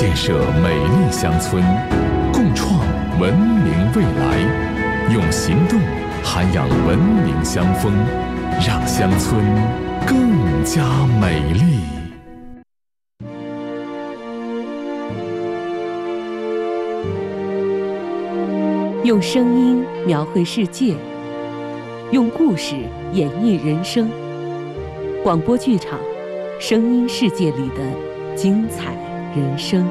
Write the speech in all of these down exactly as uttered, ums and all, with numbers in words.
建设美丽乡村，共创文明未来，用行动涵养文明乡风，让乡村更加美丽。 用声音描绘世界，用故事演绎人生。广播剧场，声音世界里的精彩人生。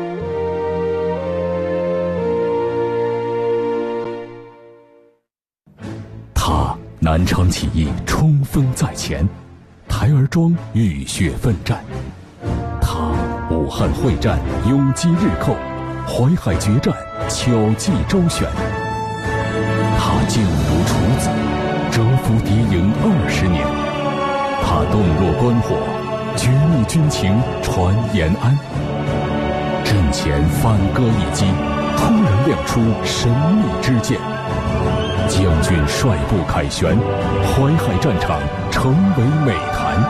他南昌起义冲锋在前，台儿庄浴血奋战；他武汉会战永击日寇，淮海决战巧计周旋。他劲如处子，蛰伏敌营二十年；他洞若观火，绝密军情传延安。阵前反戈一击，突然亮出神秘之剑，将军率部凯旋，淮海战场成为美谈。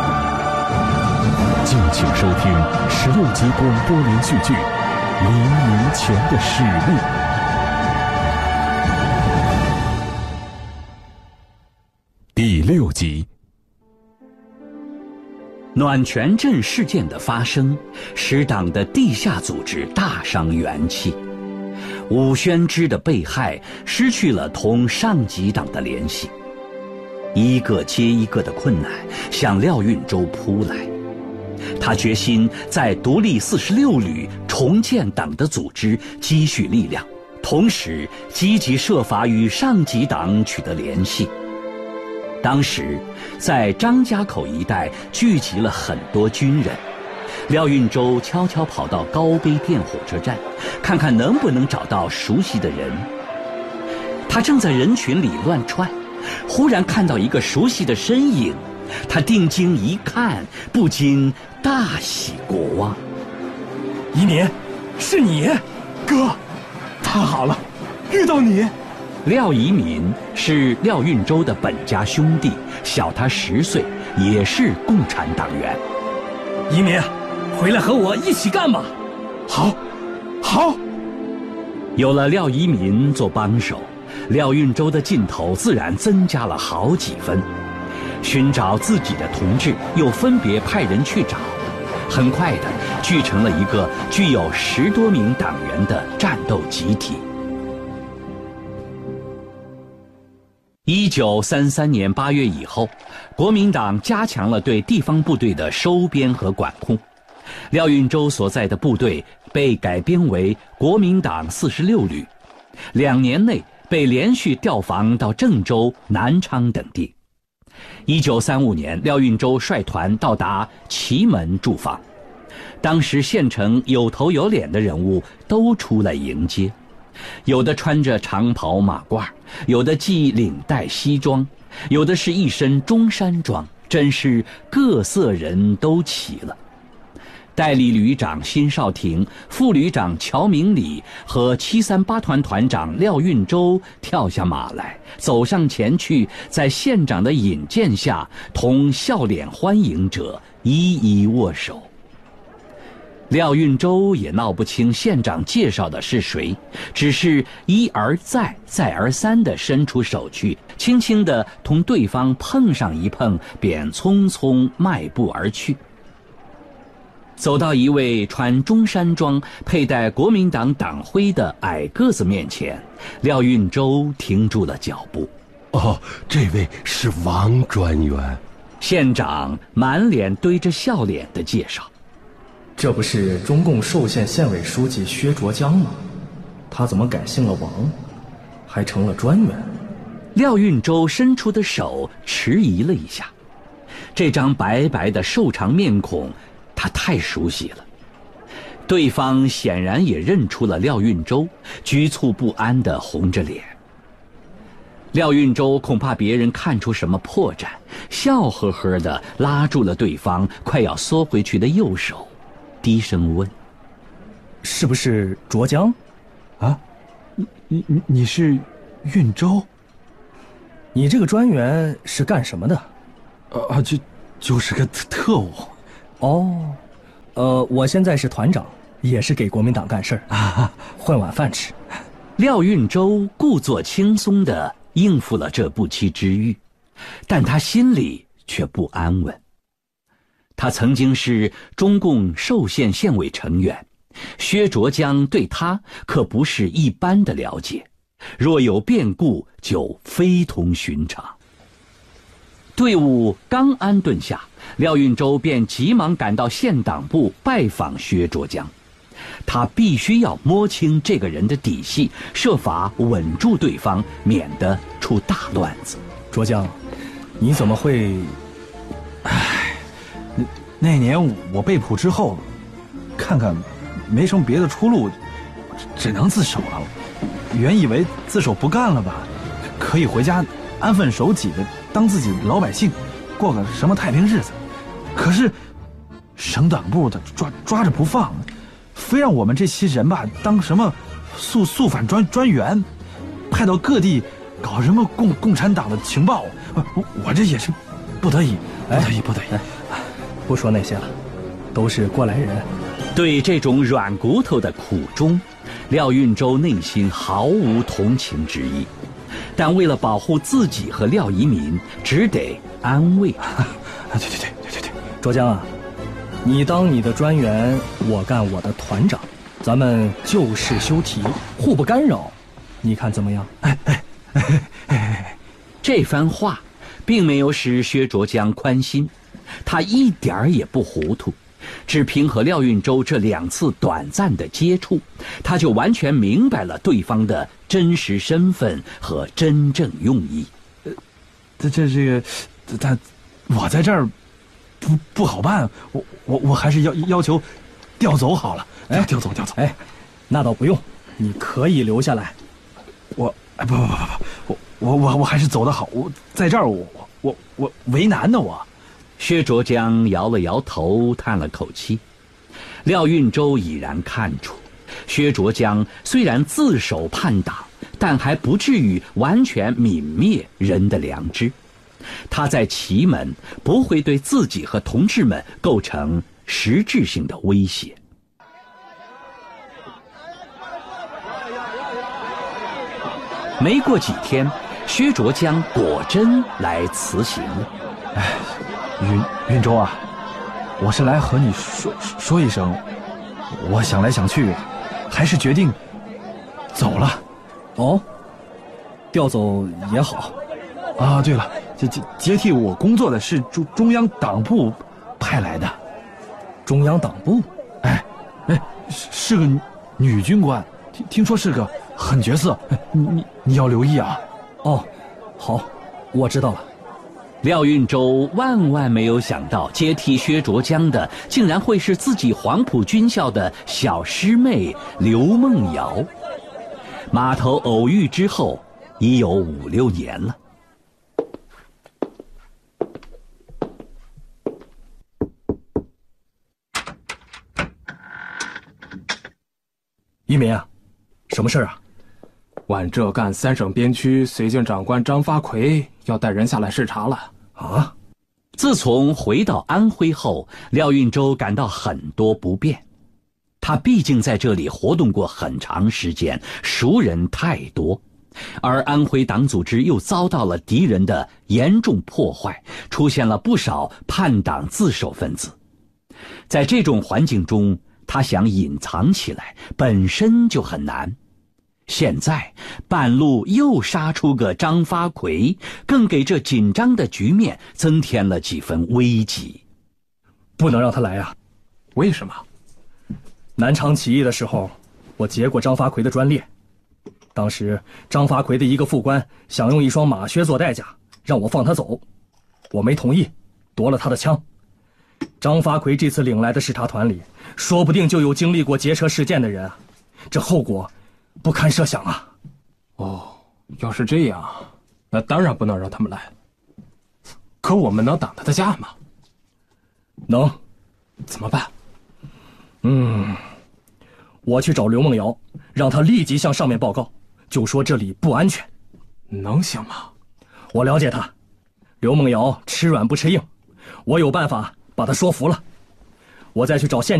敬请收听十六集广播连续剧《黎明前的使命》第六集。 暖泉镇事件的发生，使党的地下组织大伤元气。武宣之的被害，失去了同上级党的联系，一个接一个的困难向廖运周扑来。他决心在独立四十六旅重建党的组织，积蓄力量，同时积极设法与上级党取得联系。当时，在张家口一带聚集了很多军人。廖运周悄悄跑到高碑店火车站，看看能不能找到熟悉的人。他正在人群里乱窜，忽然看到一个熟悉的身影，他定睛一看，不禁大喜过望。 移民，是你，哥，太好了，遇到你。 廖移民是廖运周的本家兄弟，小他十岁，也是共产党员。 移民，回来和我一起干吧。好，好。 有了廖移民做帮手，廖运周的劲头自然增加了好几分。寻找自己的同志，又分别派人去找，很快的聚成了一个具有十多名党员的战斗集体。一九三三年八月以后，国民党加强了对地方部队的收编和管控。廖运周所在的部队被改编为国民党四十六旅，两年内被连续调防到郑州、南昌等地。一九三五年，廖运周率团到达祁门驻防，当时县城有头有脸的人物都出来迎接。有的穿着长袍马褂，有的系领带西装，有的是一身中山装，真是各色人都齐了。代理旅长辛绍廷、副旅长乔明礼和七三八团团长廖运周跳下马来，走上前去，在县长的引荐下，同笑脸欢迎者一一握手。廖运周也闹不清县长介绍的是谁，只是一而再再而三地伸出手去，轻轻地同对方碰上一碰，便匆匆迈步而去。走到一位穿中山装、佩戴国民党党徽的矮个子面前，廖运周停住了脚步。 哦，这位是王专员。 县长满脸堆着笑脸地介绍。 这不是中共寿县县委书记薛卓江吗？他怎么改姓了王，还成了专员？ 廖运周伸出的手迟疑了一下，这张白白的瘦长面孔，他太熟悉了。对方显然也认出了廖运周，局促不安地红着脸。廖运周恐怕别人看出什么破绽，笑呵呵地拉住了对方快要缩回去的右手，低声问：“ 是不是卓江？ 啊，你你你是运周？ 你这个专员是干什么的？ 啊啊，就就是个特务。 哦，呃，我现在是团长， 也是给国民党干事儿，混碗饭吃。 廖运周故作轻松地应付了这不期之遇，但他心里却不安稳。他曾经是中共寿县县委成员，薛卓江对他可不是一般的了解，若有变故就非同寻常。队伍刚安顿下，廖运周便急忙赶到县党部拜访薛卓江。他必须要摸清这个人的底细，设法稳住对方，免得出大乱子。 卓江，你怎么会…… 唉，那那年我被捕之后，看看没什么别的出路，只能自首了。原以为自首不干了吧，可以回家安分守己的当自己老百姓，过个什么太平日子。可是省党部的抓抓着不放，非让我们这些人吧当什么肃肃反专专员，派到各地搞什么共共产党的情报。我我这也是不得已，不得已，不得已。 哎，不说那些了，都是过来人。 对这种软骨头的苦衷，廖运周内心毫无同情之意，但为了保护自己和廖一民，只得安慰。 对对对对对对， 卓江啊，你当你的专员，我干我的团长，咱们就事修题，互不干扰，你看怎么样？ 哎哎哎哎！ 这番话并没有使薛卓江宽心，他一点儿也不糊涂。只凭和廖运周这两次短暂的接触，他就完全明白了对方的真实身份和真正用意。 呃，这这这个，他我在这儿不不好办，我我我还是要要求调走好了。哎，调走调走。 哎，那倒不用，你可以留下来。 我哎不不不不不，我我我我还是走得好。我在这儿，我我我为难呢我。 薛卓江摇了摇头，叹了口气。廖运周已然看出，薛卓江虽然自首叛党，但还不至于完全泯灭人的良知。他在祁门不会对自己和同志们构成实质性的威胁。没过几天，薛卓江果真来辞行了。 哎，运运周啊，我是来和你说说一声，我想来想去，还是决定走了。 哦，调走也好。 啊，对了，这接接替我工作的是中中央党部派来的。 中央党部？ 哎哎，是是个女军官，听听说是个狠角色，你你你要留意啊。 哦，好，我知道了。 廖运周万万没有想到，接替薛卓江的竟然会是自己黄埔军校的小师妹刘梦瑶。码头偶遇之后已有五六年了。 一民啊，什么事啊？ 皖浙赣三省边区绥靖长官张发奎要带人下来视察了。 啊！ 自从回到安徽后，廖运周感到很多不便。他毕竟在这里活动过很长时间，熟人太多，而安徽党组织又遭到了敌人的严重破坏，出现了不少叛党自首分子。在这种环境中，他想隐藏起来，本身就很难。现在半路又杀出个张发奎，更给这紧张的局面增添了几分危机。 不能让他来啊！ 为什么？ 南昌起义的时候，我劫过张发奎的专列。当时张发奎的一个副官想用一双马靴做代价，让我放他走，我没同意，夺了他的枪。张发奎这次领来的视察团里，说不定就有经历过劫车事件的人啊，这后果不堪设想啊！ 哦，要是这样，那当然不能让他们来。可我们能挡他的架吗？ 能。 怎么办？ 嗯，我去找刘梦瑶，让他立即向上面报告，就说这里不安全。 能行吗？ 我了解他，刘梦瑶吃软不吃硬，我有办法把他说服了。我再去找县